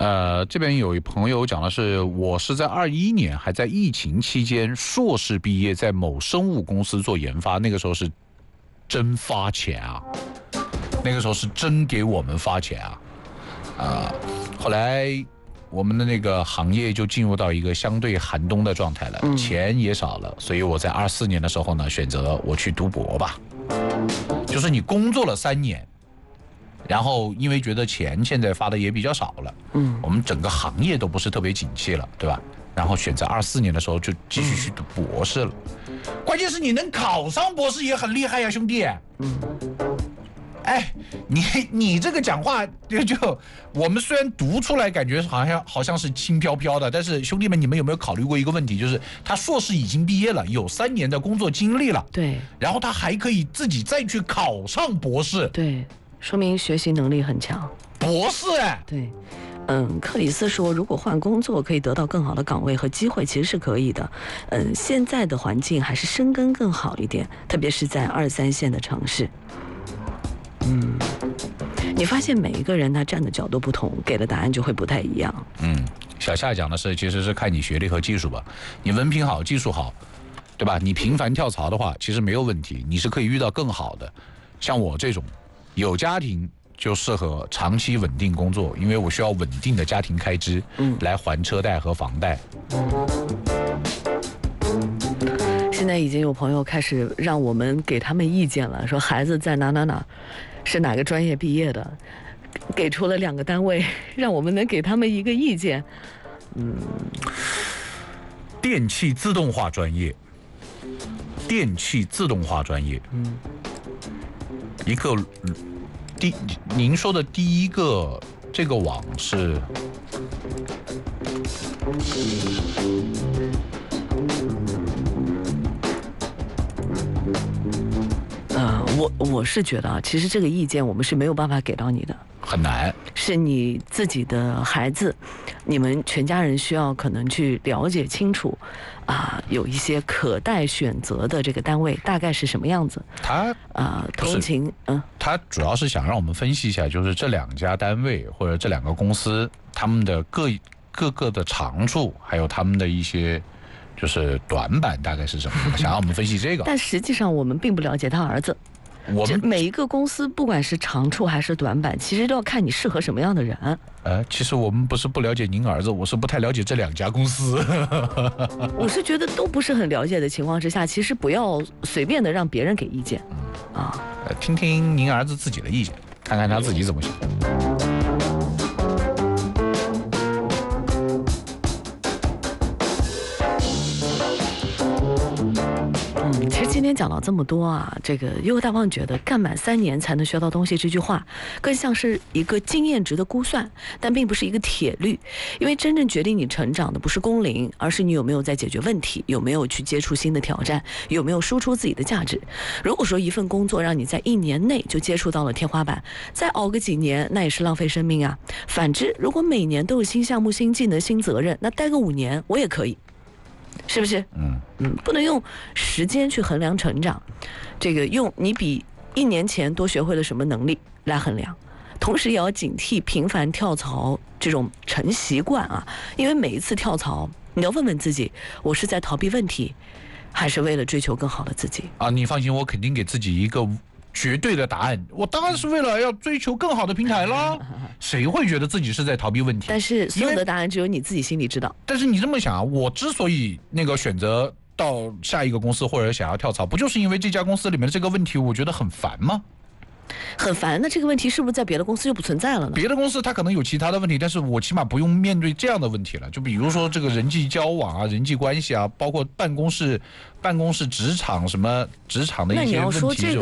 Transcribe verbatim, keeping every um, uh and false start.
呃，这边有一朋友讲的是，我是在二一年还在疫情期间硕士毕业，在某生物公司做研发，那个时候是真发钱啊，那个时候是真给我们发钱啊，啊、呃，后来我们的那个行业就进入到一个相对寒冬的状态了，嗯、钱也少了，所以我在二四年的时候呢，选择我去读博吧，就是你工作了三年。然后因为觉得钱现在发的也比较少了，嗯，我们整个行业都不是特别景气了，对吧？然后选择二四年的时候就继续去读博士了。嗯、关键是你能考上博士也很厉害呀，兄弟。嗯，哎，你你这个讲话就就我们虽然读出来感觉好像好像是轻飘飘的，但是兄弟们，你们有没有考虑过一个问题？就是他硕士已经毕业了，有三年的工作经历了， 对， 然后他还可以自己再去考上博士， 对。说明学习能力很强， 博士哎， 对，嗯，克里斯说，如果换工作可以得到更好的岗位和机会，其实是可以的。嗯，现在的环境还是深耕更好一点，特别是在二三线的城市。嗯，你发现每一个人他站的角度不同，给的答案就会不太一样。 嗯，小夏讲的是，其实是看你学历和技术吧，你文凭好，技术好，对吧？你频繁跳槽的话，其实没有问题，你是可以遇到更好的。像我这种。有家庭就适合长期稳定工作，因为我需要稳定的家庭开支，嗯，来还车贷和房贷。 现在已经有朋友开始让我们给他们意见了，说孩子在哪哪哪，是哪个专业毕业的，给出了两个单位，让我们能给他们一个意见。嗯， 电气自动化专业，电气自动化专业，嗯。一个第您说的第一个这个网是呃我我是觉得啊，其实这个意见我们是没有办法给到你的， 很难， 是你自己的孩子，你们全家人需要可能去了解清楚啊、呃，有一些可待选择的这个单位大概是什么样子。 他啊、呃，通勤，嗯， 他主要是想让我们分析一下，就是这两家单位或者这两个公司他们的各各个的长处，还有他们的一些就是短板大概是什么，想让我们分析这个。 但实际上我们并不了解他儿子。 我们每一个公司不管是长处还是短板，其实都要看你适合什么样的人。 呃，其实我们不是不了解您儿子，我是不太了解这两家公司。 我是觉得都不是很了解的情况之下，其实不要随便的让别人给意见。嗯、啊， 呃，听听您儿子自己的意见，看看他自己怎么想。 嗯，其实今天讲到这么多啊，这个优大旺觉得干满三年才能学到东西这句话，更像是一个经验值的估算，但并不是一个铁律。因为真正决定你成长的不是工龄，而是你有没有在解决问题，有没有去接触新的挑战，有没有输出自己的价值。如果说一份工作让你在一年内就接触到了天花板，再熬个几年，那也是浪费生命啊。反之，如果每年都有新项目、新技能、新责任，那待个五年我也可以。是不是？嗯嗯，不能用时间去衡量成长，这个用你比一年前多学会了什么能力来衡量，同时也要警惕频繁跳槽这种成习惯啊，因为每一次跳槽，你要问问自己，我是在逃避问题，还是为了追求更好的自己啊？你放心，我肯定给自己一个绝对的答案，我当然是为了要追求更好的平台啦。谁会觉得自己是在逃避问题？ 但是所有的答案只有你自己心里知道。 但是你这么想啊，我之所以那个选择到下一个公司或者想要跳槽，不就是因为这家公司里面的这个问题我觉得很烦吗？ 很烦，那这个问题是不是在别的公司就不存在了呢？ 别的公司它可能有其他的问题，但是我起码不用面对这样的问题了。就比如说这个人际交往啊、人际关系啊，包括办公室、办公室职场什么职场的一些问题。